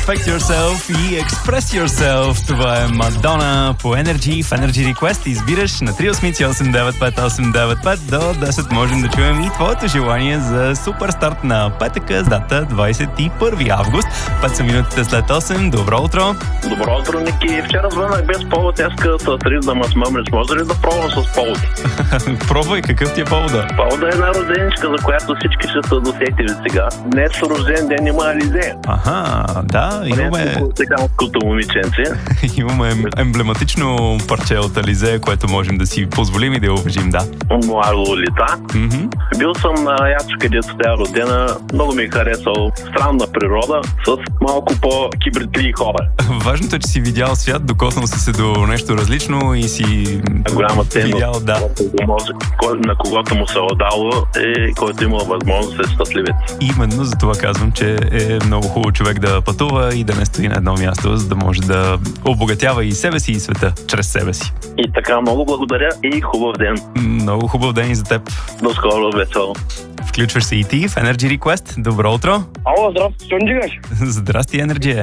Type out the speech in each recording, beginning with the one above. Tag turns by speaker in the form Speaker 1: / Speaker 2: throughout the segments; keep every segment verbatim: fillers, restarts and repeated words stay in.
Speaker 1: Respect Yourself и Express Yourself. Това е Мадона по Energy в Energy Request. Избираш на три осем осем девет пет осем девет пет. До десет можем да чуем и твоето желание за супер старт на петъка с дата двадесет и първи август. пет са минутите след осем. Добро утро!
Speaker 2: Добро утро, Ники. Вчера звънах без повод. Аз като ридам с мъмлец. Може ли да пробвам с повод?
Speaker 1: Пробвай, какъв ти е повода?
Speaker 2: Повода е една роденичка, за която всички ще са досетили сега. Днес рожден ден има Ализе.
Speaker 1: Аха, да, имаме...
Speaker 2: Като момиченце.
Speaker 1: Имаме емблематично парче от Ализе, което можем да си позволим и да я уважим, да.
Speaker 2: Муар Лолита.
Speaker 1: Mm-hmm.
Speaker 2: Бил съм на Ячо, където тя е родена. Много ми е харесал. Странна природа с малко по-кибритли хора.
Speaker 1: Важното е, че си видял свят, докоснал си се до нещо различно и си
Speaker 2: голяма ценност,
Speaker 1: видял, да.
Speaker 2: На когото му се е отдало и който имал възможност да е щастливец.
Speaker 1: Именно за това казвам, че е много хубаво човек да пътува и да не стои на едно място, за да може да обогатява и себе си и света чрез себе си.
Speaker 2: И така, много благодаря и хубав ден.
Speaker 1: Много хубав ден и за теб.
Speaker 2: До скоро, весело.
Speaker 1: Включваш се и ти в Energy Request. Добро утро.
Speaker 3: Ало, здрасти, що дигаш?
Speaker 1: Здрасти, Energy.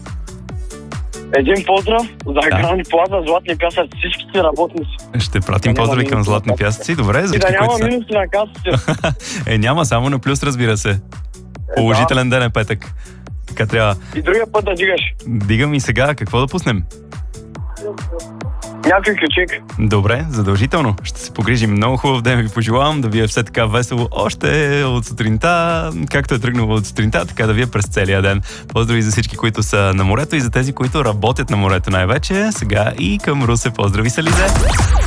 Speaker 3: Един поздрав за Грани Плаза, Златни пясъци, всичките работници.
Speaker 1: Ще пратим
Speaker 3: да
Speaker 1: поздрави към Златни пясъци. Добре, за
Speaker 3: и
Speaker 1: всички,
Speaker 3: да няма
Speaker 1: които са.
Speaker 3: минуси на касите.
Speaker 1: Е, няма, само на плюс, разбира се. Положителен ден е петък. Така трябва.
Speaker 3: И другия път да дигаш.
Speaker 1: Дигам и сега. Какво да пуснем?
Speaker 3: Някой ключик.
Speaker 1: Добре, задължително. Ще се погрижим. Много хубав ден ви пожелавам, да ви е все така весело още от сутринта, както е тръгнало от сутринта, така да ви е през целия ден. Поздрави за всички, които са на морето и за тези, които работят на морето най-вече. Сега и към Русе поздрави с Ализе.